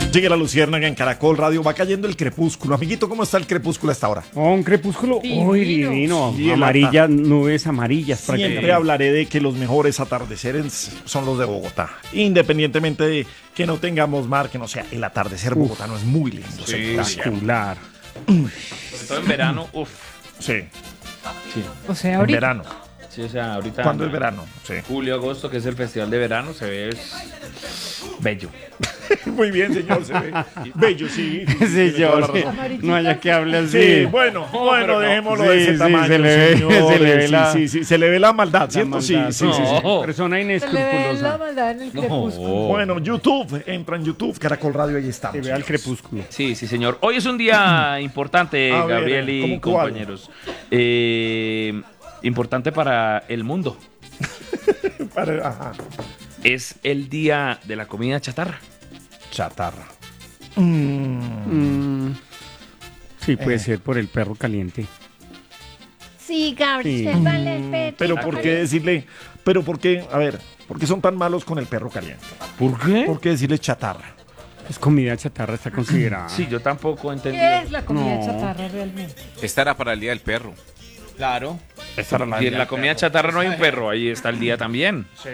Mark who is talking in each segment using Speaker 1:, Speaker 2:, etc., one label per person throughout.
Speaker 1: Llegue la luciérnaga en Caracol Radio, va cayendo el crepúsculo. Amiguito, ¿cómo está el crepúsculo hasta ahora?
Speaker 2: Oh, un crepúsculo muy divino.
Speaker 1: Sí,
Speaker 2: Amarillas, nubes amarillas.
Speaker 1: Siempre hablaré de que los mejores atardeceres son los de Bogotá. Independientemente de que no tengamos mar, que no sea, el atardecer bogotano es muy lindo.
Speaker 2: Sí, espectacular.
Speaker 3: Sobre todo en verano,
Speaker 1: Sí.
Speaker 4: O sea,
Speaker 1: En
Speaker 4: ahorita.
Speaker 1: verano.
Speaker 3: Sí, o sea, ahorita.
Speaker 1: ¿Cuándo es verano? Sí.
Speaker 3: Julio, agosto, que es el festival de verano, se ve bello.
Speaker 1: Muy bien, señor, se ve bello, sí.
Speaker 2: Sí,
Speaker 1: tiene toda la
Speaker 2: yo.
Speaker 1: razón.
Speaker 2: No haya que hable así.
Speaker 1: Sí, bueno, dejémoslo de ese
Speaker 2: Sí,
Speaker 1: tamaño,
Speaker 2: se le ve,
Speaker 1: señores.
Speaker 2: se le ve la-
Speaker 1: Sí, se le ve la maldad, ¿cierto?
Speaker 2: maldad.
Speaker 1: Sí.
Speaker 2: Persona
Speaker 4: Se le ve la
Speaker 2: inescrupulosa.
Speaker 4: maldad en el crepúsculo.
Speaker 1: Bueno, YouTube, entra en YouTube, Caracol Radio, ahí estamos.
Speaker 2: Se ve al crepúsculo.
Speaker 3: Sí, señor. Hoy es un día importante,
Speaker 1: A ver,
Speaker 3: Gabriel y
Speaker 1: ¿cómo cuál?
Speaker 3: compañeros. Importante para el mundo.
Speaker 1: Ajá.
Speaker 3: Es el día de la comida chatarra.
Speaker 1: Chatarra.
Speaker 2: Sí, puede ser por el perro caliente.
Speaker 4: Sí, Gabriel,
Speaker 2: Sí.
Speaker 4: vale el pecho.
Speaker 1: Pero ¿por qué decirle? Pero ¿por qué? A ver, ¿por qué son tan malos con el perro caliente?
Speaker 3: ¿Por qué?
Speaker 1: ¿Por qué decirle chatarra?
Speaker 2: Es comida chatarra, está considerada.
Speaker 3: Sí, yo tampoco entendí.
Speaker 4: ¿Qué es la comida
Speaker 2: No.
Speaker 4: chatarra realmente?
Speaker 5: Esta era para el Día del Perro.
Speaker 3: Claro.
Speaker 1: Esa era
Speaker 3: Y en la comida chatarra no hay un perro, ahí está el día también.
Speaker 1: Sí.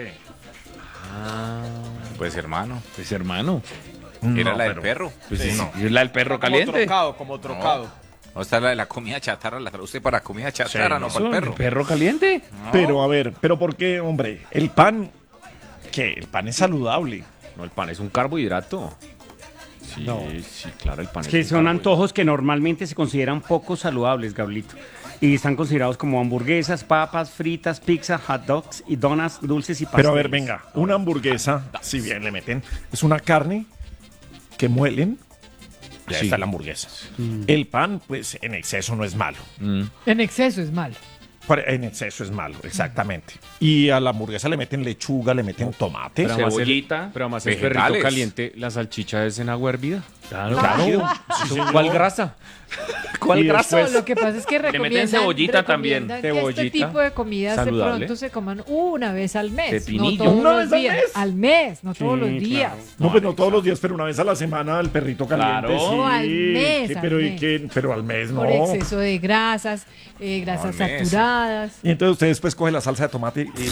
Speaker 5: Pues hermano,
Speaker 3: Pues hermano.
Speaker 5: era
Speaker 1: No,
Speaker 5: la del
Speaker 1: pero-
Speaker 5: perro.
Speaker 3: Pues
Speaker 1: Sí,
Speaker 3: es,
Speaker 1: no.
Speaker 3: es la del perro caliente.
Speaker 6: Como trocado.
Speaker 5: No, esta es la de la comida chatarra, la traduce para comida chatarra,
Speaker 1: Sí,
Speaker 5: no
Speaker 1: no,
Speaker 5: para el perro.
Speaker 3: ¿El perro caliente?
Speaker 1: Pero a ver, ¿pero por qué, hombre? El pan, ¿qué? El pan es saludable.
Speaker 3: No, el pan es un carbohidrato. Sí,
Speaker 2: No.
Speaker 3: sí, claro, el pan
Speaker 2: Es que
Speaker 3: un
Speaker 2: son
Speaker 3: carbohidrato.
Speaker 2: antojos que normalmente se consideran poco saludables, Gablito. Y están considerados como hamburguesas, papas, fritas, pizza, hot dogs y donas, dulces y pasteles.
Speaker 1: Pero a ver, venga, una hamburguesa, si bien le meten, es una carne que muelen. Ya
Speaker 3: Sí.
Speaker 1: está la hamburguesa. El pan, pues en exceso no es malo.
Speaker 4: En exceso es malo.
Speaker 1: En exceso es malo, exactamente. Y a la hamburguesa le meten lechuga, le meten tomate.
Speaker 3: Pero además cebollita,
Speaker 6: Pero además el
Speaker 5: vegetales.
Speaker 6: perrito caliente, la salchicha es en agua hervida.
Speaker 3: Claro.
Speaker 6: ¿Cuál grasa?
Speaker 3: ¿Cuál
Speaker 1: Y
Speaker 3: grasa?
Speaker 4: No, lo que pasa es que recomiendan,
Speaker 3: cebollita también.
Speaker 4: recomiendan que este
Speaker 6: Cebollita,
Speaker 4: tipo de comidas
Speaker 6: saludable.
Speaker 4: de pronto se coman una vez al mes.
Speaker 3: Pepinillo.
Speaker 4: No todos
Speaker 1: ¿Una
Speaker 4: los
Speaker 1: vez al
Speaker 4: días.
Speaker 1: mes?
Speaker 4: Al mes, no todos los
Speaker 2: Sí,
Speaker 4: días.
Speaker 2: claro.
Speaker 1: No, pues no todos los días, pero una vez a la semana el perrito caliente.
Speaker 3: Claro.
Speaker 1: Sí.
Speaker 4: No, al mes,
Speaker 1: Que-
Speaker 4: al
Speaker 1: pero,
Speaker 4: mes.
Speaker 1: pero al mes no.
Speaker 4: Por exceso de grasas, grasas
Speaker 5: al mes.
Speaker 4: saturadas.
Speaker 1: Y entonces usted después coge la salsa de tomate y...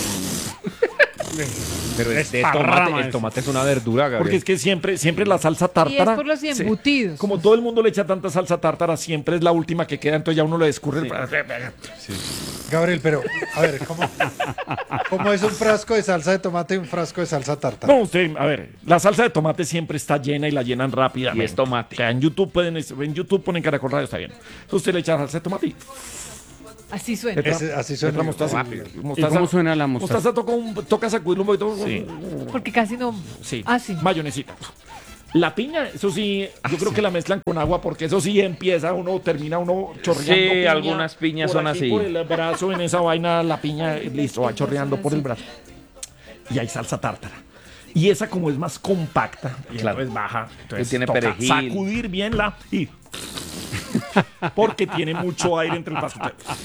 Speaker 6: Pero
Speaker 2: Desparrama
Speaker 6: el
Speaker 2: eso.
Speaker 6: tomate es una verdura, Gabriel.
Speaker 1: Porque es que siempre la salsa
Speaker 4: Y es
Speaker 1: tártara...
Speaker 4: por los
Speaker 1: sí,
Speaker 4: embutidos.
Speaker 1: como todo el mundo le echa tanta salsa tártara, siempre es la última que queda, entonces ya uno le escurre el...
Speaker 7: Gabriel, pero, a ver, ¿cómo es un frasco de salsa de tomate y un frasco de salsa tártara?
Speaker 1: No, usted, a ver, la salsa de tomate siempre está llena y la llenan rápidamente.
Speaker 3: Y es tomate.
Speaker 1: O sea, en YouTube ponen Caracol Radio, está bien. Entonces usted le echa salsa de tomate y...
Speaker 4: Así suena.
Speaker 7: Así suena.
Speaker 1: la mostaza.
Speaker 2: ¿Y cómo suena la mostaza?
Speaker 1: Mostaza toca sacudirlo un poquito.
Speaker 3: Sí.
Speaker 4: Porque casi no.
Speaker 1: Sí.
Speaker 4: Ah, sí.
Speaker 1: Mayonesita. La piña, eso sí, yo creo que la mezclan con agua porque eso sí termina uno chorreando.
Speaker 3: Sí,
Speaker 1: piña
Speaker 3: algunas piñas
Speaker 1: por
Speaker 3: son
Speaker 1: aquí,
Speaker 3: así.
Speaker 1: Por el brazo, en esa vaina, la piña, listo, va chorreando por el brazo. Y hay salsa tártara. Y esa como es más compacta, y
Speaker 3: Claro.
Speaker 1: entonces baja. Entonces
Speaker 3: tiene
Speaker 1: toca
Speaker 3: perejil.
Speaker 1: sacudir bien y... Porque tiene mucho aire entre el paso.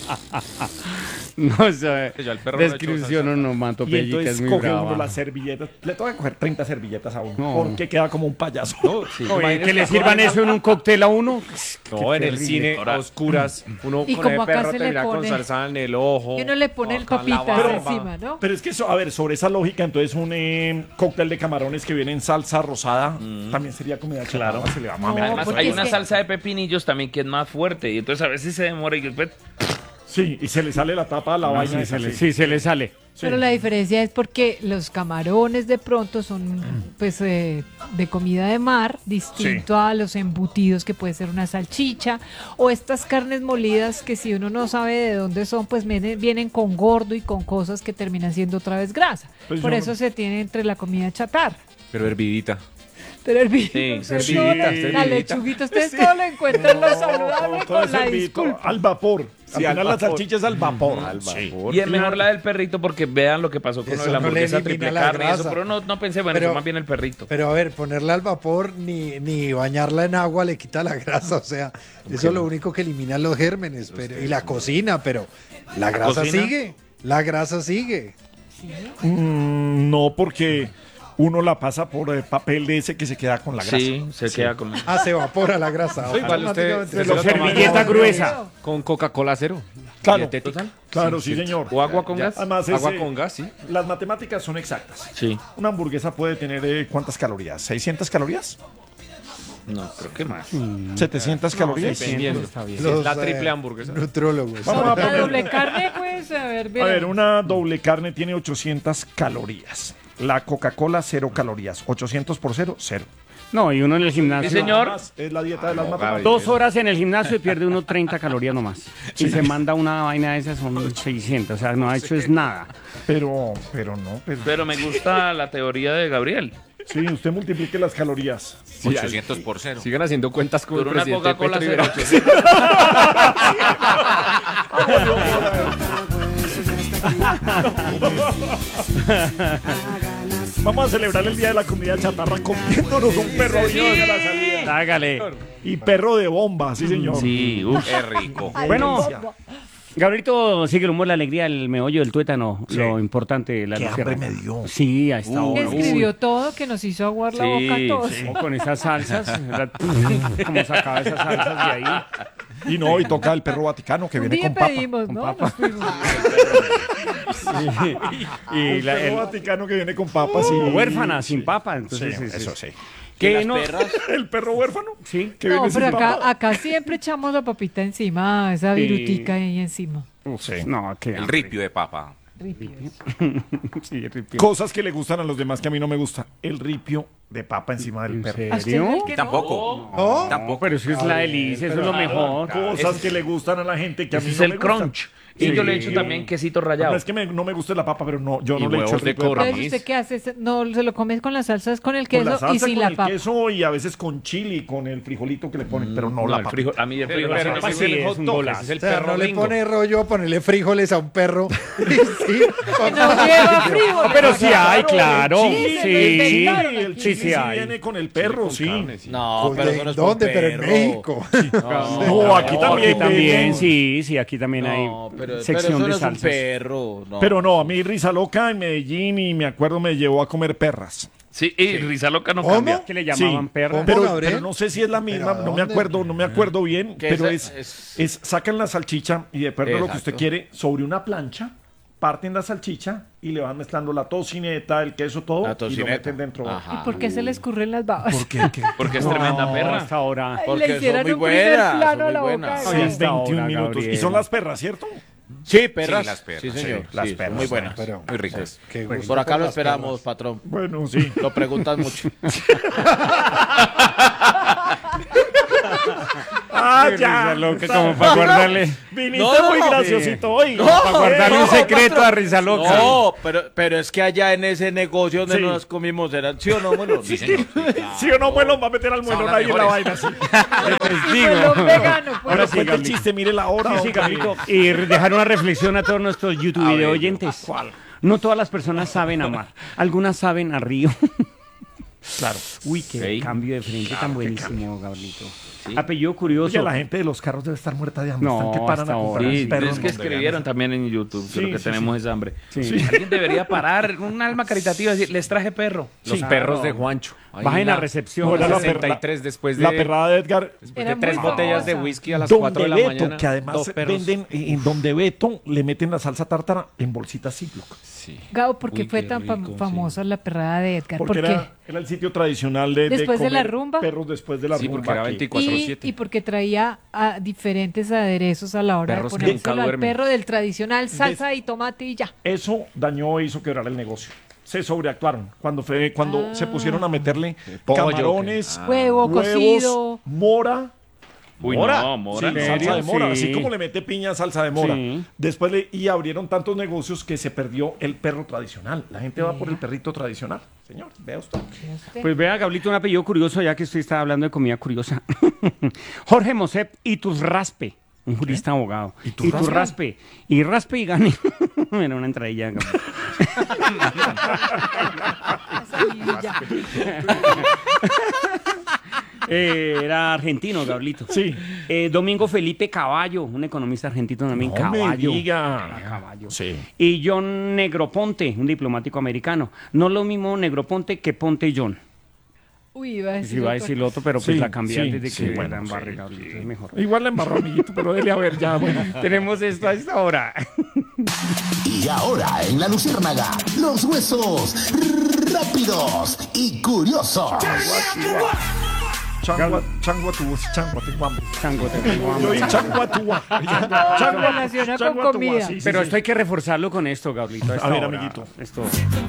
Speaker 2: No, o sea,
Speaker 6: Yo al perro no le echo
Speaker 2: descripción
Speaker 6: salsa.
Speaker 2: onomatopeyica
Speaker 1: Y entonces
Speaker 2: es muy
Speaker 1: coge
Speaker 2: brava.
Speaker 1: uno las servilletas. Le toca coger 30 servilletas a uno.
Speaker 2: No.
Speaker 1: Porque queda como un payaso.
Speaker 2: Oye, que le sirvan eso en un cóctel a uno.
Speaker 6: No, en el
Speaker 2: terrible.
Speaker 6: cine, a oscuras, uno
Speaker 4: Y
Speaker 6: con
Speaker 4: como
Speaker 6: el
Speaker 4: acá
Speaker 6: perro
Speaker 4: se le
Speaker 6: termina con
Speaker 4: pone-
Speaker 6: salsa en el ojo.
Speaker 4: Y uno le pone el
Speaker 6: acá en la
Speaker 4: papitas
Speaker 6: barba.
Speaker 4: encima, ¿no?
Speaker 1: Pero es que eso, a ver, sobre esa lógica, entonces un cóctel de camarones que viene en salsa rosada también sería comida
Speaker 3: Claro.
Speaker 1: chatarra, se le va a
Speaker 4: No,
Speaker 1: mamear.
Speaker 3: Además,
Speaker 4: porque
Speaker 3: hay
Speaker 4: es
Speaker 3: una
Speaker 4: que-
Speaker 3: salsa de pepinillos también que es más fuerte y entonces a veces se demora y después...
Speaker 1: Sí, y se le sale la tapa a la vaina.
Speaker 2: Sí,
Speaker 1: esa, sí.
Speaker 2: sí, se le sale.
Speaker 4: Pero la diferencia es porque los camarones de pronto son pues de comida de mar, distinto a los embutidos que puede ser una salchicha o estas carnes molidas que si uno no sabe de dónde son, pues vienen con gordo y con cosas que terminan siendo otra vez grasa.
Speaker 1: Pues
Speaker 4: Por
Speaker 1: yo-
Speaker 4: eso se tiene entre la comida chatarra.
Speaker 6: Pero hervidita.
Speaker 4: Pero el vino,
Speaker 3: Sí,
Speaker 4: la
Speaker 6: servidita.
Speaker 4: lechuguita, ustedes todo lo encuentran lo saludable
Speaker 1: Todo
Speaker 4: con la
Speaker 1: servito
Speaker 4: disculpa.
Speaker 1: al vapor.
Speaker 6: Sí,
Speaker 1: al
Speaker 6: al
Speaker 1: final la
Speaker 6: vapor.
Speaker 1: salchicha es al vapor.
Speaker 6: Al
Speaker 1: Sí.
Speaker 6: vapor.
Speaker 3: Y es mejor la del perrito porque vean lo que pasó con
Speaker 7: Eso
Speaker 3: lo de la
Speaker 7: no le
Speaker 3: hamburguesa
Speaker 7: elimina
Speaker 3: triple
Speaker 7: la
Speaker 3: carne y eso,
Speaker 7: grasa.
Speaker 3: pero no pensé, bueno,
Speaker 7: Pero-
Speaker 3: fue más bien el perrito.
Speaker 7: Pero a ver, ponerla al vapor ni bañarla en agua le quita la grasa, o sea, eso es lo único que elimina los gérmenes, pero, y la cocina, pero la grasa
Speaker 3: cocina?
Speaker 7: sigue, la grasa sigue.
Speaker 1: No, porque uno la pasa por papel de ese que se queda con la grasa.
Speaker 3: Sí, se queda con...
Speaker 7: Ah, se evapora la grasa.
Speaker 6: Igual usted
Speaker 7: Automáticamente
Speaker 6: se
Speaker 7: lo
Speaker 6: lo
Speaker 7: toma.
Speaker 6: toma
Speaker 2: Servilleta gruesa.
Speaker 6: con Coca-Cola cero.
Speaker 1: Claro,
Speaker 6: Dietética.
Speaker 1: claro, sí, señor.
Speaker 6: O agua con gas.
Speaker 1: Además,
Speaker 6: Agua
Speaker 1: ese-
Speaker 6: con gas, sí.
Speaker 1: Las matemáticas son exactas.
Speaker 3: Sí.
Speaker 1: Una hamburguesa puede tener ¿cuántas calorías? ¿600 calorías?
Speaker 3: No, creo que más.
Speaker 1: ¿700 calorías?
Speaker 6: Dependiendo.
Speaker 2: Está bien.
Speaker 7: Los,
Speaker 6: Es la triple hamburguesa.
Speaker 7: Nutrólogos.
Speaker 1: Vamos a
Speaker 4: La
Speaker 1: poner-
Speaker 4: doble carne, pues, a ver,
Speaker 1: A ver,
Speaker 4: bien.
Speaker 1: una doble carne tiene 800 calorías. La Coca-Cola, 0 calorías. 800 por 0, 0.
Speaker 2: No, y uno en el gimnasio.
Speaker 3: Sí, señor.
Speaker 1: Además, es la dieta de las matemáticas.
Speaker 2: 2 horas en el gimnasio y pierde uno 30 calorías nomás. Y se manda una vaina de esas, son 600. O sea, no ha hecho es nada.
Speaker 1: Pero no.
Speaker 3: Pero me gusta la teoría de Gabriel.
Speaker 1: Sí, usted multiplique las calorías.
Speaker 5: 800 por 0.
Speaker 6: Sigan haciendo cuentas con
Speaker 3: Por
Speaker 6: el
Speaker 3: una
Speaker 6: presidente
Speaker 3: Coca-Cola
Speaker 6: Petro y
Speaker 3: cero.
Speaker 1: Vamos a celebrar el Día de la Comida Chatarra comiéndonos un perro vivo a la salida.
Speaker 2: Hágale.
Speaker 1: Y perro de bomba, sí, señor.
Speaker 3: Sí, uff.
Speaker 5: Qué rico.
Speaker 2: Bueno, Gabrielito, sigue el humor, la alegría, el meollo del tuétano, lo importante, la
Speaker 1: Qué
Speaker 2: lucerna.
Speaker 1: hambre me dio.
Speaker 2: Sí, a esta hora.
Speaker 4: Escribió todo que nos hizo aguar la boca a todos.
Speaker 2: Sí, con esas salsas, como sacaba esas salsas de ahí.
Speaker 1: Y no, y toca el perro Vaticano que
Speaker 4: Un
Speaker 1: viene
Speaker 4: día
Speaker 1: con papa.
Speaker 4: pedimos,
Speaker 2: con
Speaker 4: ¿no?
Speaker 2: papa.
Speaker 4: Nos fuimos.
Speaker 2: Y
Speaker 1: El
Speaker 2: la,
Speaker 1: perro Vaticano que viene con papas y
Speaker 2: huérfana, sin papa,
Speaker 1: Sí,
Speaker 2: entonces
Speaker 1: eso sí.
Speaker 2: Que no,
Speaker 1: El perro huérfano
Speaker 2: sí.
Speaker 1: que
Speaker 4: No,
Speaker 1: viene sin
Speaker 4: pero
Speaker 1: papa.
Speaker 4: acá siempre echamos la papita encima, esa virutica ahí encima.
Speaker 1: Sí.
Speaker 2: No, que
Speaker 5: El ripio de papa.
Speaker 2: Sí, el ripio.
Speaker 1: Cosas que le gustan a los demás que a mí no me gusta. El ripio de papa encima del
Speaker 2: ¿En
Speaker 1: perro.
Speaker 4: ¿A usted
Speaker 2: serio?
Speaker 4: el que no?
Speaker 5: Tampoco.
Speaker 7: ¿No?
Speaker 2: No, pero eso es la delicia, eso es lo mejor.
Speaker 1: Cosas que le gustan a la gente que a mí
Speaker 3: Ese es
Speaker 1: no
Speaker 3: el
Speaker 1: me gustan.
Speaker 3: crunch. Y yo le echo también quesito
Speaker 1: No
Speaker 3: rallado.
Speaker 1: es que no me guste la papa, pero no, yo
Speaker 6: Y
Speaker 1: no le echo el
Speaker 6: huevos de
Speaker 1: ripio de
Speaker 6: cobra.
Speaker 1: papa.
Speaker 4: Entonces, ¿usted qué hace? No, se lo comes con las salsas, con el
Speaker 1: Con
Speaker 4: queso
Speaker 1: la salsa,
Speaker 4: y sin
Speaker 1: con
Speaker 4: la
Speaker 1: el
Speaker 4: papa.
Speaker 1: queso y a veces con chili, con el frijolito que le ponen, pero no
Speaker 3: No,
Speaker 1: la
Speaker 3: el
Speaker 1: papa.
Speaker 3: frijol, a mí el frijol
Speaker 6: Pero
Speaker 3: no
Speaker 6: ese
Speaker 3: me
Speaker 6: es
Speaker 2: sí,
Speaker 6: el
Speaker 2: es
Speaker 6: hot
Speaker 2: un
Speaker 6: dog,
Speaker 2: golazo.
Speaker 6: ese es el
Speaker 7: O sea,
Speaker 6: perro
Speaker 7: no le
Speaker 6: gringo.
Speaker 7: pone rollo a ponerle frijoles a un perro. Sí,
Speaker 4: No lleva frijoles.
Speaker 2: Pero sí hay, claro.
Speaker 4: Sí,
Speaker 2: Sí,
Speaker 4: inventaron
Speaker 1: el
Speaker 4: aquí.
Speaker 1: chili
Speaker 2: sí hay.
Speaker 1: viene con el perro, sí.
Speaker 8: No, pero eso no es
Speaker 7: ¿Dónde?
Speaker 8: con
Speaker 7: Pero en
Speaker 8: perro.
Speaker 7: México.
Speaker 1: No, aquí
Speaker 2: Aquí
Speaker 1: también.
Speaker 2: también, sí, aquí también
Speaker 8: No,
Speaker 2: hay
Speaker 8: pero
Speaker 2: sección
Speaker 8: eso
Speaker 2: de
Speaker 8: no es un
Speaker 2: salsas.
Speaker 8: perro. No.
Speaker 1: Pero no, a mí Risa Loca en Medellín y me acuerdo me llevó a comer perras.
Speaker 3: Sí, y risa loca no
Speaker 7: ¿Cómo?
Speaker 3: cambia.
Speaker 2: Que le llamaban
Speaker 1: Sí,
Speaker 2: perra.
Speaker 7: ¿Cómo, Gabriel?
Speaker 1: pero no sé si es la misma,
Speaker 7: ¿Pero a
Speaker 1: no me
Speaker 7: dónde?
Speaker 1: acuerdo, no me acuerdo bien,
Speaker 8: Que
Speaker 1: pero
Speaker 8: esa-
Speaker 1: es sacan la salchicha y de perro lo que usted
Speaker 8: Exacto.
Speaker 1: quiere sobre una plancha, parten la salchicha y le van mezclando la tocineta, el queso, todo
Speaker 8: La
Speaker 1: y lo
Speaker 8: tocineta.
Speaker 1: meten dentro.
Speaker 8: Ajá.
Speaker 4: ¿Y por qué se le escurren las babas?
Speaker 1: ¿Por qué?
Speaker 3: Porque es tremenda perra.
Speaker 2: Hasta ahora.
Speaker 4: Ay,
Speaker 8: Porque
Speaker 4: le hicieran
Speaker 8: son muy
Speaker 4: un primer
Speaker 8: buenas,
Speaker 4: plano
Speaker 8: son
Speaker 4: a
Speaker 8: muy
Speaker 4: la boca.
Speaker 8: buenas.
Speaker 4: de-
Speaker 2: Sí.
Speaker 1: Sí,
Speaker 2: hasta
Speaker 1: 21
Speaker 2: ahora,
Speaker 1: minutos.
Speaker 2: Gabriel.
Speaker 1: Y son las perras, ¿cierto?
Speaker 8: Sí, perras.
Speaker 5: Sí, las perras,
Speaker 8: Sí, señor.
Speaker 1: sí, las
Speaker 8: Sí,
Speaker 1: perras,
Speaker 8: muy buenas.
Speaker 7: Pero,
Speaker 5: Muy ricas.
Speaker 7: qué
Speaker 2: Pues,
Speaker 7: gusto
Speaker 8: Por acá
Speaker 7: por
Speaker 8: lo
Speaker 7: las
Speaker 8: esperamos,
Speaker 7: perras.
Speaker 8: patrón.
Speaker 1: Bueno, sí.
Speaker 8: Lo preguntan mucho.
Speaker 1: Ah,
Speaker 2: Qué
Speaker 1: ya.
Speaker 2: risa loca, como para guardarle,
Speaker 1: Viniste
Speaker 8: No,
Speaker 1: muy
Speaker 8: no.
Speaker 1: graciosito hoy.
Speaker 2: para guardarle un
Speaker 8: no,
Speaker 2: secreto
Speaker 8: patrón.
Speaker 2: a Risa Loca.
Speaker 8: No, pero es que allá en ese negocio donde
Speaker 1: Sí.
Speaker 8: nos comimos, ¿era sí o no, bueno?
Speaker 5: Sí, señor.
Speaker 1: Si o no, bueno, va a meter al muelón
Speaker 5: las
Speaker 1: ahí en la
Speaker 5: mejores.
Speaker 1: vaina. Sí.
Speaker 4: Y melón vegano, pues.
Speaker 1: Ahora
Speaker 2: sí,
Speaker 1: cuenta el
Speaker 2: Gabriel.
Speaker 1: chiste, mire la hora.
Speaker 2: Sí,
Speaker 1: hombre.
Speaker 2: Gabrielito. Y dejar una reflexión a todos nuestros YouTube
Speaker 5: A ver,
Speaker 2: video oyentes. No todas las personas saben amar. Algunas saben a río.
Speaker 1: Claro.
Speaker 2: Uy, qué
Speaker 3: Sí.
Speaker 2: cambio de frente tan buenísimo, Gabrielito.
Speaker 3: Sí.
Speaker 2: Apellido curioso.
Speaker 1: Oye, la gente de los carros debe estar muerta de hambre.
Speaker 2: No,
Speaker 1: Están que paran
Speaker 2: hasta
Speaker 1: a comprar
Speaker 2: ahora.
Speaker 3: Sí,
Speaker 1: perros
Speaker 3: es que
Speaker 1: donde
Speaker 3: escribieron también en YouTube.
Speaker 1: Sí,
Speaker 3: Creo que
Speaker 1: sí,
Speaker 3: tenemos esa hambre.
Speaker 2: Sí.
Speaker 3: Alguien debería parar, un alma caritativa, decir, les traje perro.
Speaker 6: Los
Speaker 2: Sí.
Speaker 6: perros
Speaker 2: Claro.
Speaker 6: de Juancho. Ahí
Speaker 2: Bajen
Speaker 6: la-
Speaker 2: a recepción.
Speaker 1: No, era la
Speaker 6: 63 después de,
Speaker 1: La perrada de Edgar.
Speaker 6: después
Speaker 4: Era
Speaker 6: de 3
Speaker 4: muy
Speaker 6: botellas de
Speaker 4: famosa.
Speaker 6: whisky a las 4
Speaker 1: Donde
Speaker 6: de la
Speaker 1: Beto,
Speaker 6: mañana.
Speaker 1: que además
Speaker 6: dos perros.
Speaker 1: venden, en donde Beto le meten la salsa tártara en bolsitas Ziploc.
Speaker 6: Sí.
Speaker 4: Gabo, ¿por qué
Speaker 3: Uy,
Speaker 4: fue
Speaker 3: qué
Speaker 4: tan
Speaker 3: rico,
Speaker 4: famosa la perrada de Edgar?
Speaker 1: Porque
Speaker 4: ¿Por qué?
Speaker 1: era el sitio tradicional de
Speaker 4: ¿Después de la
Speaker 1: comer
Speaker 4: rumba?
Speaker 1: perros después de la
Speaker 6: Sí,
Speaker 1: rumba.
Speaker 6: porque era
Speaker 1: aquí.
Speaker 6: 24/7.
Speaker 4: Y porque traía diferentes aderezos a la hora
Speaker 6: Perros
Speaker 4: de
Speaker 6: que
Speaker 4: ponérselo
Speaker 6: nunca
Speaker 4: al
Speaker 6: duermen.
Speaker 4: perro del tradicional, salsa y tomate y ya.
Speaker 1: Eso dañó e hizo quebrar el negocio. Se sobreactuaron cuando se pusieron a meterle
Speaker 6: Pollo,
Speaker 1: camarones,
Speaker 4: Huevo
Speaker 1: huevos,
Speaker 4: cocido.
Speaker 1: mora.
Speaker 3: Uy,
Speaker 1: ¿Mora?
Speaker 3: no, mora.
Speaker 1: Sí,
Speaker 3: no.
Speaker 1: salsa de mora,
Speaker 2: Sí.
Speaker 1: así como le mete piña, salsa de mora.
Speaker 2: Sí.
Speaker 1: Después y abrieron tantos negocios que se perdió el perro tradicional. La gente va por el perrito tradicional. Señor, vea usted.
Speaker 2: Pues vea, Gablito, un apellido curioso, ya que usted está hablando de comida curiosa. Jorge Mosep Iturraspe, un jurista abogado. Iturraspe. Y raspe y gane. Era una entradilla. Gabriel. Era argentino, Gablito.
Speaker 1: Sí.
Speaker 2: Domingo Felipe Caballo, un economista argentino también,
Speaker 1: No me
Speaker 2: Caballo.
Speaker 1: diga.
Speaker 2: Caballo.
Speaker 1: Sí.
Speaker 2: Y John Negroponte, un diplomático americano. No lo mismo Negroponte que Ponte John.
Speaker 4: Uy, iba a decir.
Speaker 2: Sí, iba a
Speaker 4: otra
Speaker 2: decir lo otro, pero pues
Speaker 1: Sí,
Speaker 2: la cambié
Speaker 1: sí,
Speaker 2: antes de
Speaker 1: sí,
Speaker 2: que
Speaker 1: bueno,
Speaker 2: la embarre, Gablito, es mejor.
Speaker 1: Igual la embarró, amiguito, pero dele a ver ya, bueno.
Speaker 2: Tenemos esto a esta hora.
Speaker 9: Y ahora en La Luciérnaga, los huesos rápidos y curiosos.
Speaker 1: Changuatú, tengo hambre.
Speaker 2: Chango, te tengo hambre.
Speaker 1: Yo di changuatúa.
Speaker 4: relaciona con comida.
Speaker 1: Sí, sí,
Speaker 2: Pero
Speaker 1: sí.
Speaker 2: esto hay que reforzarlo con esto, Gablito.
Speaker 1: A ver, amiguito.
Speaker 2: Esto.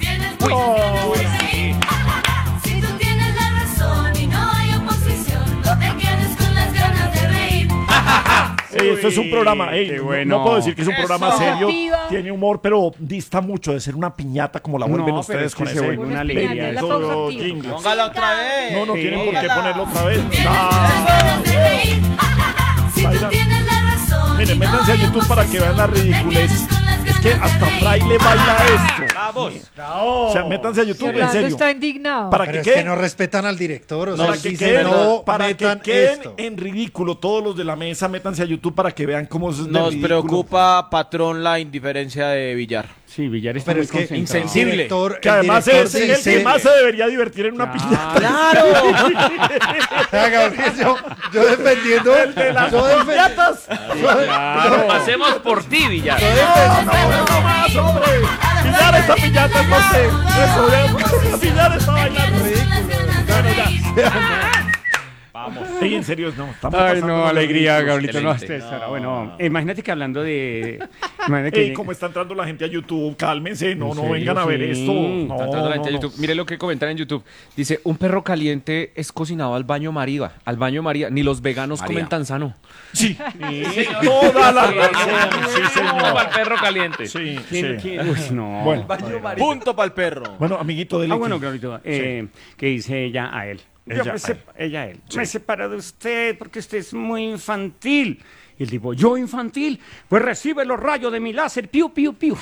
Speaker 10: Si tú tienes la razón y no hay oposición, no te quedes con las ganas de reír.
Speaker 1: Esto es un programa,
Speaker 2: qué bueno.
Speaker 1: no puedo decir que es un programa
Speaker 4: Eso.
Speaker 1: serio,
Speaker 4: Viva.
Speaker 1: tiene humor, pero dista mucho de ser una piñata como la vuelven
Speaker 2: No,
Speaker 1: ustedes
Speaker 2: pero es
Speaker 1: con
Speaker 2: que se
Speaker 1: ese
Speaker 2: vuelve una alegría.
Speaker 4: La
Speaker 1: todo
Speaker 4: pausa activa.
Speaker 1: jingle.
Speaker 8: Póngala otra vez.
Speaker 1: No, no
Speaker 2: Sí.
Speaker 1: tienen por qué ponerlo otra vez.
Speaker 10: Tienes las ganas de reír. Si tú
Speaker 1: Bailan.
Speaker 10: tienes la razón.
Speaker 1: Miren,
Speaker 10: y no
Speaker 1: métanse a
Speaker 10: hay
Speaker 1: YouTube para que vean la
Speaker 10: oposición, no te
Speaker 1: ridiculez.
Speaker 10: quedes con las
Speaker 1: Es que
Speaker 10: ganas de
Speaker 1: hasta
Speaker 10: reír.
Speaker 1: Fraile baila esto.
Speaker 8: Vamos.
Speaker 1: O sea, métanse a YouTube, en
Speaker 4: Orlando
Speaker 1: serio.
Speaker 4: está indignado.
Speaker 1: Para
Speaker 7: Pero
Speaker 1: que
Speaker 7: es que
Speaker 1: queden,
Speaker 7: no respetan al director, o sea,
Speaker 1: para que
Speaker 7: dicen,
Speaker 1: queden,
Speaker 7: no
Speaker 1: para que
Speaker 7: metan
Speaker 1: queden
Speaker 7: esto.
Speaker 1: en ridículo todos los de la mesa, métanse a YouTube para que vean cómo es de
Speaker 8: Nos
Speaker 1: ridículo.
Speaker 8: preocupa, patrón, la indiferencia de Villar.
Speaker 2: Sí, Villar está
Speaker 7: Pero
Speaker 2: muy
Speaker 7: es que
Speaker 2: concentrado.
Speaker 8: insensible.
Speaker 7: el director,
Speaker 1: Que además
Speaker 7: director
Speaker 1: es el
Speaker 7: dice-
Speaker 1: que más se debería divertir en una piñata.
Speaker 8: ¡Claro!
Speaker 7: Ah, Gabriel, yo defendiendo yo
Speaker 1: ¡Piñatas!
Speaker 3: Claro, pasemos por ti, Villar.
Speaker 1: ¡No más, hombre! ¡Pillar esta piñata, no sé! ¡Eso, ya! ¡Pillar esta vaina! Bueno, ya. Vamos. Sí, en serio, no. Estamos
Speaker 2: Ay,
Speaker 1: pasando
Speaker 2: no,
Speaker 1: los
Speaker 2: alegría,
Speaker 1: ridículos.
Speaker 2: Gablito. No,
Speaker 3: excelente.
Speaker 2: esto es ahora. Bueno, imagínate que hablando de. Imagínate que.
Speaker 1: Ey, cómo está entrando la gente a YouTube, cálmense, no,
Speaker 2: ¿En
Speaker 1: no
Speaker 2: serio?
Speaker 1: vengan a ver
Speaker 2: Sí.
Speaker 1: esto. No,
Speaker 6: Está entrando la gente a
Speaker 1: no,
Speaker 6: YouTube. Mire lo que comentan en YouTube. Dice, un perro caliente es cocinado al baño María. Al baño María. Ni los veganos
Speaker 3: María.
Speaker 6: comen tan sano.
Speaker 1: Sí, toda la razón. Sí,
Speaker 3: Como
Speaker 1: señor.
Speaker 3: al perro caliente.
Speaker 1: Sí,
Speaker 2: ¿Quién-
Speaker 1: sí.
Speaker 2: quién? Uy, no.
Speaker 1: Bueno,
Speaker 8: Punto para el perro.
Speaker 1: bueno, amiguito de
Speaker 2: Bueno, Gablito, que dice ella a él.
Speaker 1: Ella
Speaker 2: Ella a él. Me separo de usted porque usted es muy infantil. Y el tipo, ¿yo infantil? Pues recibe los rayos de mi láser. Piu, piu, piu.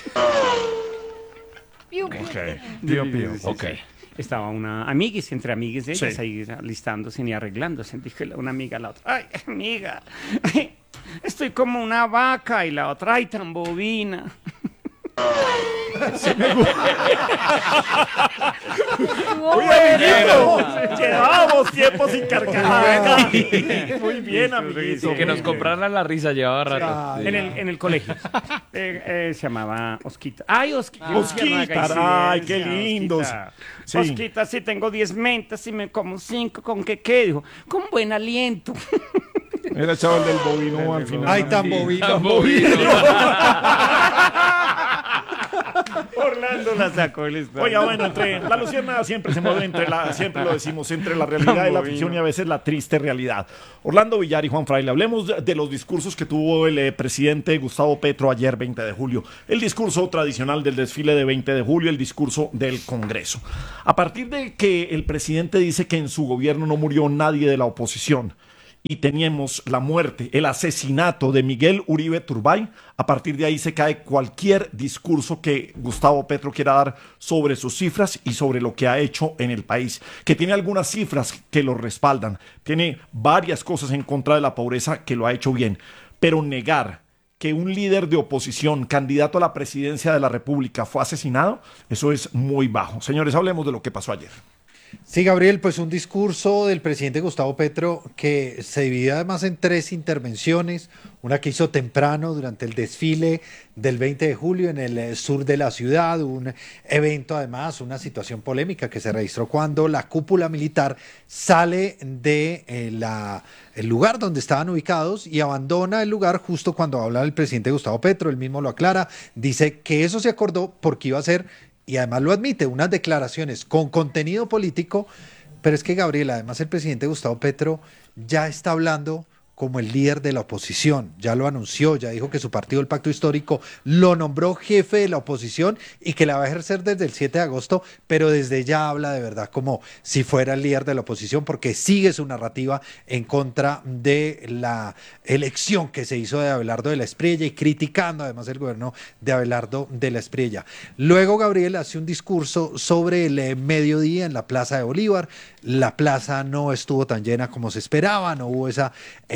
Speaker 4: Piu, piu.
Speaker 1: Pío, pío.
Speaker 3: Ok.
Speaker 2: Estaba una amiguis, entre amiguis de ellas,
Speaker 1: Sí.
Speaker 2: ahí alistándose y arreglándose. Dijo una amiga a la otra, ay, amiga, estoy como una vaca. Y la otra, ay, tan bobina.
Speaker 1: Uy, amiguito, llevábamos tiempo sin carcajadas. Muy bien, amiguito.
Speaker 6: Que nos compraran la risa llevaba rato.
Speaker 2: En el colegio. Se llamaba Osquita. ¡Ay, Osquita!
Speaker 1: Osquita, ay, qué lindos. Sí.
Speaker 2: Osquita, si tengo 10 mentas y me como 5, ¿con qué? Dijo, con buen aliento.
Speaker 1: Era chaval del bovino al final.
Speaker 7: Ay, tan bobito.
Speaker 2: Orlando la sacó el estado.
Speaker 1: Oiga, bueno, entre la luciérnaga siempre se mueve siempre lo decimos, entre la realidad y la ficción y a veces la triste realidad. Orlando Villar y Juan Fraile, hablemos de los discursos que tuvo el presidente Gustavo Petro ayer 20 de julio. El discurso tradicional del desfile de 20 de julio, el discurso del Congreso. A partir de que el presidente dice que en su gobierno no murió nadie de la oposición, y teníamos la muerte, el asesinato de Miguel Uribe Turbay, a partir de ahí se cae cualquier discurso que Gustavo Petro quiera dar sobre sus cifras y sobre lo que ha hecho en el país, que tiene algunas cifras que lo respaldan, tiene varias cosas en contra de la pobreza que lo ha hecho bien, pero negar que un líder de oposición, candidato a la presidencia de la República, fue asesinado, eso es muy bajo. Señores, hablemos de lo que pasó ayer.
Speaker 7: Sí, Gabriel, pues un discurso del presidente Gustavo Petro que se dividió además en 3 intervenciones, una que hizo temprano durante el desfile del 20 de julio en el sur de la ciudad, un evento además, una situación polémica que se registró cuando la cúpula militar sale de el lugar donde estaban ubicados y abandona el lugar justo cuando habla el presidente Gustavo Petro, él mismo lo aclara, dice que eso se acordó porque iba a ser, y además lo admite, unas declaraciones con contenido político, pero es que Gabriel, además el presidente Gustavo Petro ya está hablando como el líder de la oposición. Ya lo anunció, ya dijo que su partido, el Pacto Histórico, lo nombró jefe de la oposición y que la va a ejercer desde el 7 de agosto, pero desde ya habla de verdad como si fuera el líder de la oposición, porque sigue su narrativa en contra de la elección que se hizo de Abelardo de la Espriella y criticando además el gobierno de Abelardo de la Espriella. Luego Gabriel hace un discurso sobre el mediodía en la Plaza de Bolívar. La plaza no estuvo tan llena como se esperaba, no hubo esa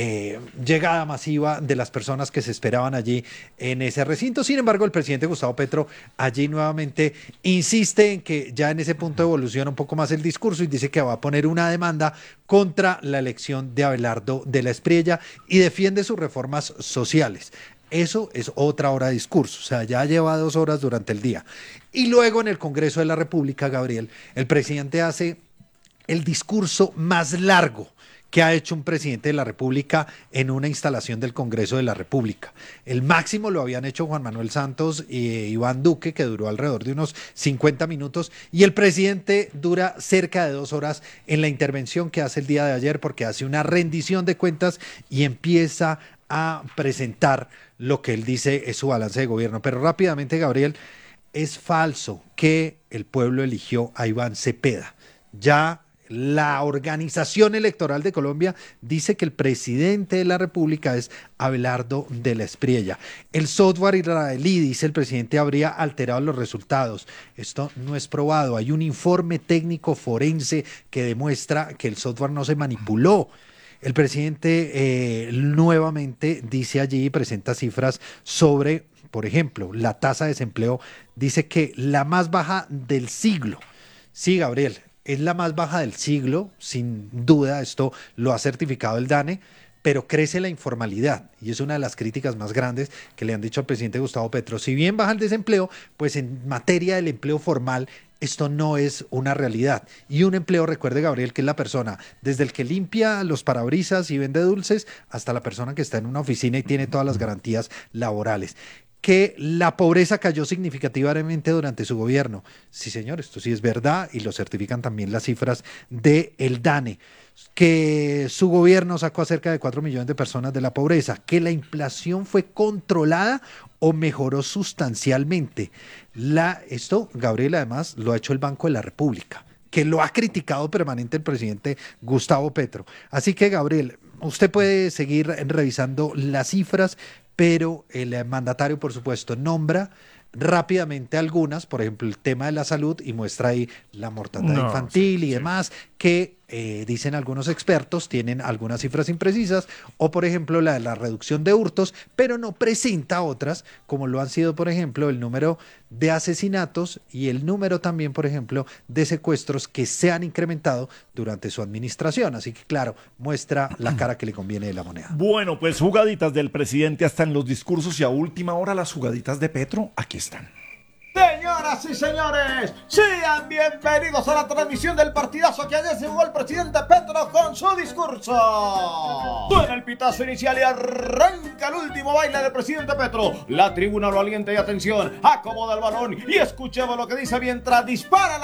Speaker 7: llegada masiva de las personas que se esperaban allí en ese recinto. Sin embargo, el presidente Gustavo Petro allí nuevamente insiste en que ya en ese punto evoluciona un poco más el discurso y dice que va a poner una demanda contra la elección de Abelardo de la Espriella y defiende sus reformas sociales. Eso es otra hora de discurso, o sea, ya lleva 2 horas durante el día. Y luego en el Congreso de la República, Gabriel, el presidente hace el discurso más largo que ha hecho un presidente de la República en una instalación del Congreso de la República. El máximo lo habían hecho Juan Manuel Santos y Iván Duque, que duró alrededor de unos 50 minutos, y el presidente dura cerca de 2 horas en la intervención que hace el día de ayer, porque hace una rendición de cuentas y empieza a presentar lo que él dice es su balance de gobierno. Pero rápidamente, Gabriel, es falso que el pueblo eligió a Iván Cepeda. Ya la Organización Electoral de Colombia dice que el presidente de la República es Abelardo de la Espriella. El software israelí, dice el presidente, habría alterado los resultados. Esto no es probado. Hay un informe técnico forense que demuestra que el software no se manipuló. El presidente nuevamente dice allí y presenta cifras sobre, por ejemplo, la tasa de desempleo. Dice que la más baja del siglo. Sí, Gabriel, es la más baja del siglo, sin duda, esto lo ha certificado el DANE, pero crece la informalidad y es una de las críticas más grandes que le han dicho al presidente Gustavo Petro. Si bien baja el desempleo, pues en materia del empleo formal, esto no es una realidad. Y un empleo, recuerde, Gabriel, que es la persona, desde el que limpia los parabrisas y vende dulces, hasta la persona que está en una oficina y tiene todas las garantías laborales. Que la pobreza cayó significativamente durante su gobierno. Sí, señor, esto sí es verdad y lo certifican también las cifras del DANE. Que su gobierno sacó a cerca de 4 millones de personas de la pobreza. Que la inflación fue controlada o mejoró sustancialmente. Esto, Gabriel, además lo ha hecho el Banco de la República, que lo ha criticado permanente el presidente Gustavo Petro. Así que, Gabriel, usted puede seguir revisando las cifras, pero el mandatario, por supuesto, nombra rápidamente algunas, por ejemplo, el tema de la salud, y muestra ahí la mortandad infantil y demás, que dicen algunos expertos, tienen algunas cifras imprecisas, o por ejemplo la de la reducción de hurtos, pero no presenta otras, como lo han sido, por ejemplo, el número de asesinatos y el número también, por ejemplo, de secuestros que se han incrementado durante su administración. Así que, claro, muestra la cara que le conviene de la moneda.
Speaker 1: Bueno, pues jugaditas del presidente hasta en los discursos y a última hora las jugaditas de Petro, aquí están.
Speaker 8: Señoras y señores, sean bienvenidos a la transmisión del partidazo que ayer se jugó el presidente Petro con su discurso. Suena el pitazo inicial y arranca el último baile del presidente Petro. La tribuna lo alienta y atención, acomoda el balón y escuchemos lo que dice mientras dispara el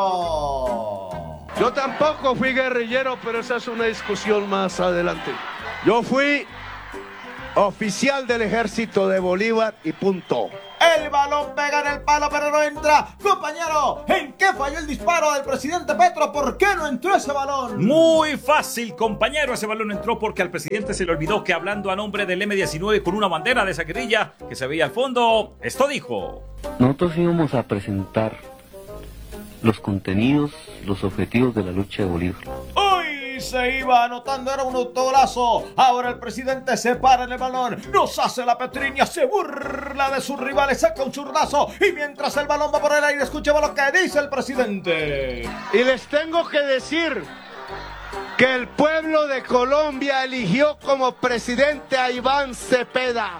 Speaker 8: arco.
Speaker 11: Yo tampoco fui guerrillero, pero esa es una discusión más adelante. Yo fui oficial del ejército de Bolívar y punto.
Speaker 8: El balón pega en el palo, pero no entra. Compañero, ¿en qué falló el disparo del presidente Petro? ¿Por qué no entró ese balón?
Speaker 12: Muy fácil, compañero. Ese balón entró porque al presidente se le olvidó que hablando a nombre del M-19 con una bandera de esa guerrilla que se veía al fondo, esto dijo.
Speaker 13: Nosotros íbamos a presentar los contenidos, los objetivos de la lucha de Bolívar.
Speaker 8: ¡Uy! Se iba anotando, era un autogolazo. Ahora el presidente se para en el balón, nos hace la petriña, se burla de sus rivales, saca un zurdazo y mientras el balón va por el aire, escuchemos lo que dice el presidente.
Speaker 11: Y les tengo que decir que el pueblo de Colombia eligió como presidente a Iván Cepeda.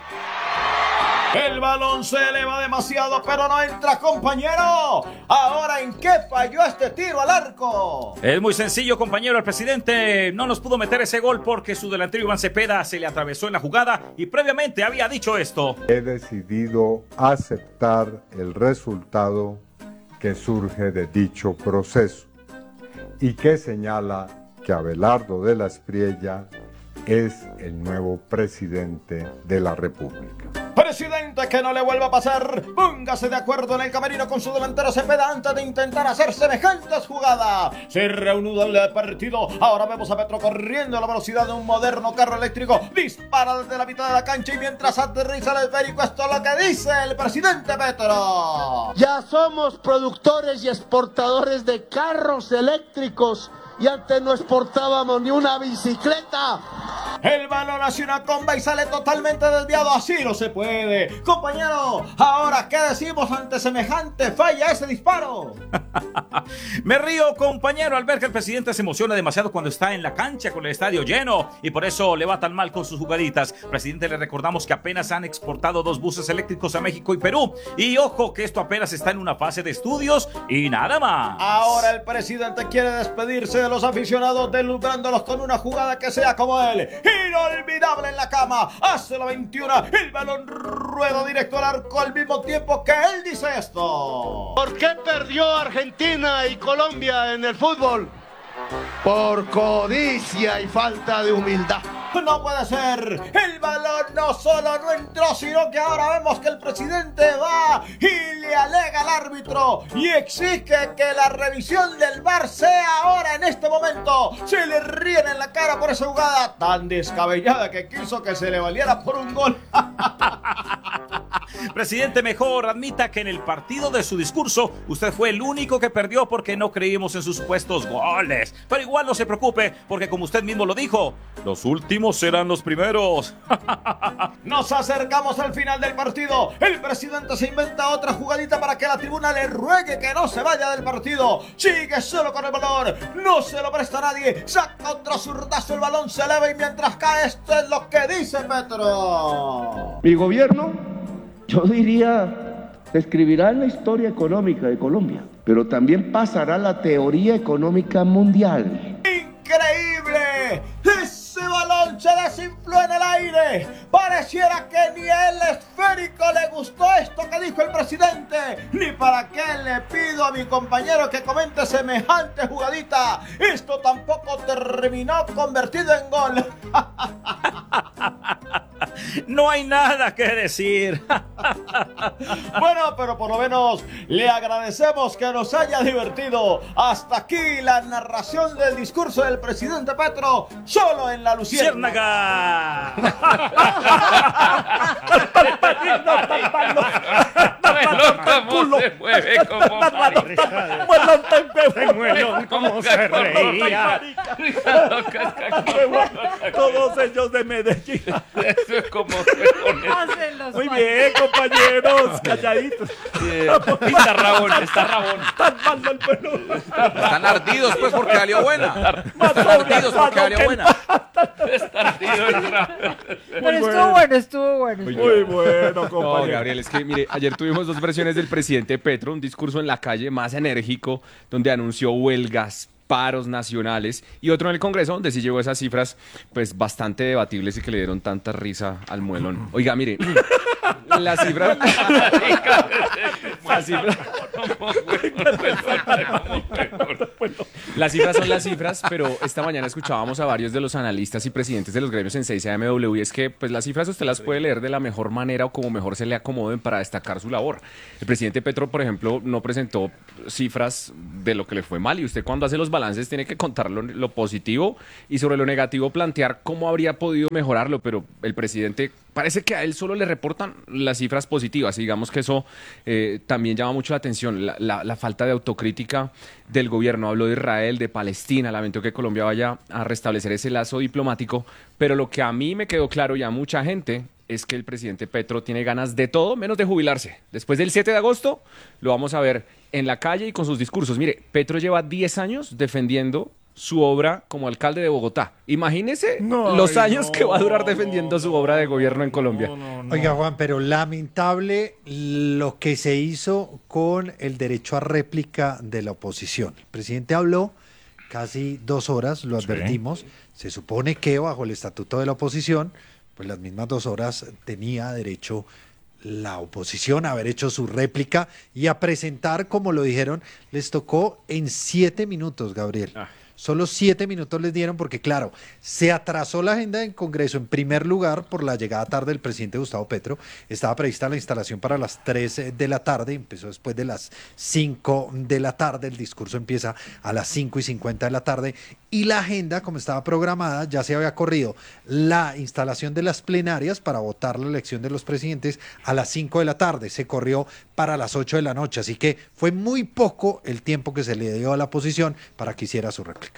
Speaker 8: El balón se eleva demasiado, pero no entra, compañero. Ahora, ¿en qué falló este tiro al arco?
Speaker 12: Es muy sencillo, compañero. El presidente no nos pudo meter ese gol porque su delantero Iván Cepeda se le atravesó en la jugada y previamente había dicho esto.
Speaker 14: He decidido aceptar el resultado que surge de dicho proceso y que señala que Abelardo de la Espriella es el nuevo presidente de la República.
Speaker 8: Presidente, que no le vuelva a pasar. Póngase de acuerdo en el camerino con su delantero Cepeda antes de intentar hacer semejantes jugadas. Se reanuda el partido. Ahora vemos a Petro corriendo a la velocidad de un moderno carro eléctrico. Dispara desde la mitad de la cancha y mientras aterriza el esférico, esto es lo que dice el presidente Petro.
Speaker 15: Ya somos productores y exportadores de carros eléctricos y antes no exportábamos ni una bicicleta.
Speaker 8: El balón hace una comba y sale totalmente desviado. Así no se puede. Compañero, ahora ¿qué decimos ante semejante falla ese disparo?
Speaker 12: Me río, compañero, al ver que el presidente se emociona demasiado cuando está en la cancha con el estadio lleno y por eso le va tan mal con sus jugaditas. Presidente, le recordamos que apenas han exportado 2 buses eléctricos a México y Perú. Y ojo que esto apenas está en una fase de estudios y nada más.
Speaker 8: Ahora el presidente quiere despedirse de los aficionados, deslumbrándolos con una jugada que sea como él. Inolvidable en la cama. Hace la 21. El balón rueda directo al arco al mismo tiempo que él dice esto.
Speaker 15: ¿Por qué perdió Argentina y Colombia en el fútbol? Por codicia y falta de humildad.
Speaker 8: No puede ser. El balón no solo no entró, sino que ahora vemos que el presidente va y le alega al árbitro y exige que la revisión del VAR sea ahora en este momento. Se le ríen en la cara por esa jugada tan descabellada que quiso que se le valiera por un gol.
Speaker 12: Presidente, mejor admita que en el partido de su discurso usted fue el único que perdió porque no creímos en sus supuestos goles. Pero igual no se preocupe, porque como usted mismo lo dijo, los últimos serán los primeros.
Speaker 8: Nos acercamos al final del partido. El presidente se inventa otra jugadita para que la tribuna le ruegue que no se vaya del partido. Sigue solo con el balón, no se lo presta a nadie. Saca otro zurdazo, el balón se eleva y mientras cae, esto es lo que dice Petro.
Speaker 16: Mi gobierno, yo diría, escribirá en la historia económica de Colombia, pero también pasará la teoría económica mundial.
Speaker 8: ¡Increíble! Ese balón se desinfló en el aire. Pareciera que ni el esférico le gustó esto que dijo el presidente. Ni para qué le pido a mi compañero que comente semejante jugadita. Esto tampoco terminó convertido en gol.
Speaker 12: No hay nada que decir.
Speaker 8: Bueno, pero por lo menos le agradecemos que nos haya divertido. Hasta aquí la narración del discurso del presidente Petro, solo en la Luciérnaga.
Speaker 6: ¿Cómo se mueve?
Speaker 1: ¿Cómo se reía? Todos ellos de Medellín.
Speaker 6: Eso es como
Speaker 1: muy bien, compañeros, calladitos.
Speaker 6: Está rabón.
Speaker 1: Están mal del pelo.
Speaker 5: Están ardidos pues porque salió buena. Están ardidos porque salió buena.
Speaker 6: Está ardido el rabón.
Speaker 4: Pero estuvo bueno.
Speaker 1: Muy bueno, compañero.
Speaker 6: No, Gabriel, es que mire, ayer tuvimos 2 versiones del presidente Petro, un discurso en la calle más enérgico, donde anunció huelgas, paros nacionales, y otro en el Congreso, donde sí llegó esas cifras, pues bastante debatibles y que le dieron tanta risa al muelón. Oiga, mire, las cifras... Las cifras son las cifras, pero esta mañana escuchábamos a varios de los analistas y presidentes de los gremios en 6AMW, y es que pues las cifras usted las puede leer de la mejor manera o como mejor se le acomoden para destacar su labor. El presidente Petro, por ejemplo, no presentó cifras de lo que le fue mal, y usted cuando hace los balances tiene que contar lo positivo y sobre lo negativo plantear cómo habría podido mejorarlo, pero el presidente parece que a él solo le reportan las cifras positivas, y digamos que eso también llama mucho la atención, la falta de autocrítica del gobierno. Habló de Israel, de Palestina, lamentó que Colombia vaya a restablecer ese lazo diplomático, pero lo que a mí me quedó claro y a mucha gente es que el presidente Petro tiene ganas de todo menos de jubilarse. Después del 7 de agosto lo vamos a ver en la calle y con sus discursos. Mire, Petro lleva 10 años defendiendo su obra como alcalde de Bogotá. Imagínese los años que va a durar defendiendo su obra de gobierno en Colombia.
Speaker 7: Oiga, Juan, pero lamentable lo que se hizo con el derecho a réplica de la oposición. El presidente habló casi 2 horas, lo advertimos. Se supone que bajo el estatuto de la oposición, pues las mismas 2 horas tenía derecho la oposición a haber hecho su réplica y a presentar, como lo dijeron, les tocó en 7 minutos, Gabriel. Solo 7 minutos les dieron porque, claro, se atrasó la agenda del Congreso en primer lugar por la llegada tarde del presidente Gustavo Petro. Estaba prevista la instalación para las 3 de la tarde, empezó después de las 5 de la tarde, el discurso empieza a las 5:50 de la tarde y la agenda, como estaba programada, ya se había corrido la instalación de las plenarias para votar la elección de los presidentes a las 5 de la tarde, se corrió para las 8 de la noche, así que fue muy poco el tiempo que se le dio a la oposición para que hiciera su réplica.